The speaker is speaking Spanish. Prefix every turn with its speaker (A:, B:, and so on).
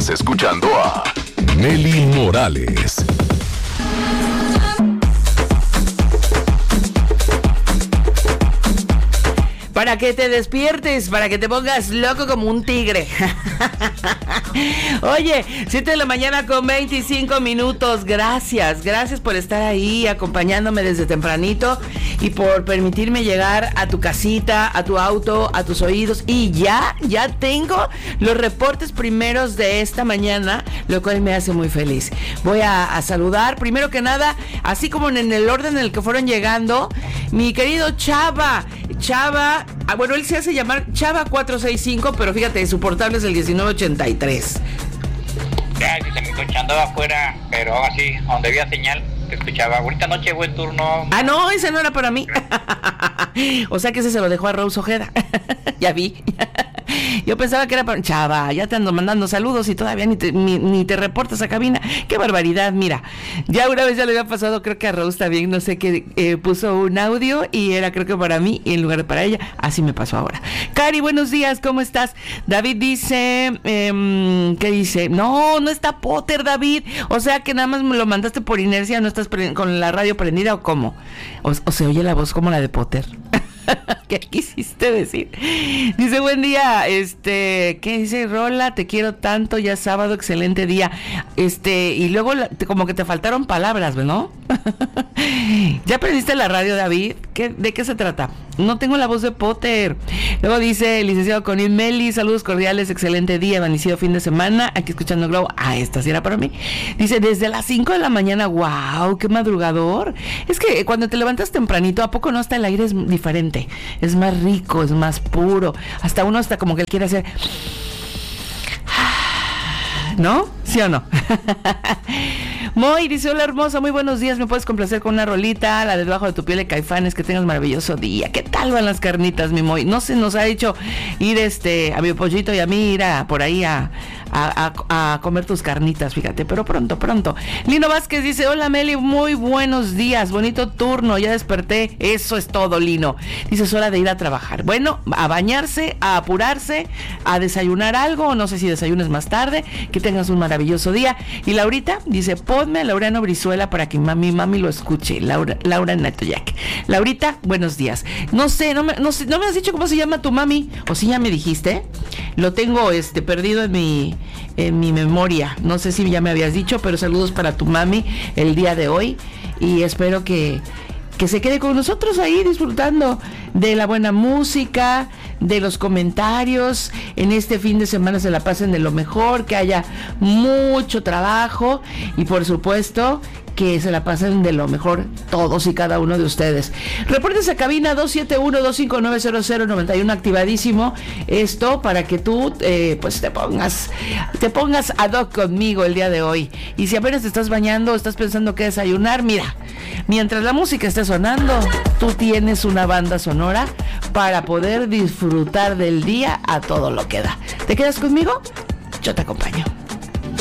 A: Estás escuchando a Nelly Morales.
B: Para que te despiertes, para que te pongas loco como un tigre. Oye, 7 de la mañana con 25 minutos. Gracias por estar ahí acompañándome desde tempranito y por permitirme llegar a tu casita, a tu auto, a tus oídos. Y ya tengo los reportes primeros de esta mañana, lo cual me hace muy feliz. Voy a saludar, primero que nada, así como en el orden en el que fueron llegando, mi querido Chava, bueno, él se hace llamar Chava 465, pero fíjate, su portable es el 1983.
C: Ya, dice mi coche, andaba afuera, pero así, donde había señal, te escuchaba. Bonita noche, buen turno.
B: Ah, no, ese no era para mí. O sea que ese se lo dejó a Rose Ojeda. Ya vi. Yo pensaba que era para... Chava, ya te ando mandando saludos y todavía ni te reportas a cabina. ¡Qué barbaridad! Mira, ya una vez ya le había pasado, creo que a Rose también, no sé qué, puso un audio y era creo que para mí y en lugar de para ella. Así me pasó ahora. Cari, buenos días, ¿cómo estás? David dice... ¿qué dice? No está Potter, David. O sea que nada más me lo mandaste por inercia, ¿no estás con la radio prendida o cómo? O se oye la voz como la de Potter. ¿Qué quisiste decir? Dice, buen día, ¿qué dice? Rola, te quiero tanto, ya sábado, excelente día. Y luego como que te faltaron palabras, ¿no? ¿Ya aprendiste la radio, David? ¿De qué se trata? No tengo la voz de Potter. Luego dice, licenciado Conil Meli, saludos cordiales, excelente día, bendecido fin de semana, aquí escuchando Globo. Esta sí era para mí. Dice, desde las 5 de la mañana, wow, qué madrugador. Es que cuando te levantas tempranito, ¿a poco no? Hasta el aire es diferente, es más rico, es más puro, hasta uno hasta como que quiere hacer... ¿No? ¿Sí o no? Moy dice, hola hermosa, muy buenos días, ¿me puedes complacer con una rolita? La de Debajo de tu piel de Caifanes, que tengas maravilloso día. ¿Qué tal van las carnitas, mi Moy? No se nos ha hecho ir a mi pollito y a mí ir por ahí a comer tus carnitas, fíjate, pero pronto. Lino Vázquez dice, hola Meli, muy buenos días, bonito turno, ya desperté, eso es todo, Lino. Dice, es hora de ir a trabajar. Bueno, a bañarse, a apurarse, a desayunar algo, no sé si desayunes más tarde, que tengas un maravilloso día. Y Laurita dice, ponme a Laureano Brizuela para que mi mami lo escuche. Laura Natoyac. Laurita, buenos días. No sé, no me has dicho cómo se llama tu mami, o si ya me dijiste. Lo tengo perdido en mi memoria. No sé si ya me habías dicho, pero saludos para tu mami el día de hoy y espero que se quede con nosotros ahí disfrutando de la buena música, de los comentarios. En este fin de semana se la pasen de lo mejor, que haya mucho trabajo y por supuesto que se la pasen de lo mejor todos y cada uno de ustedes. Repórtense a cabina 271-259-0091, activadísimo esto para que tú pues te pongas ad hoc conmigo el día de hoy. Y si apenas te estás bañando, estás pensando qué desayunar, mira, mientras la música esté sonando, tú tienes una banda sonora para poder disfrutar del día a todo lo que da. ¿Te quedas conmigo? Yo te acompaño.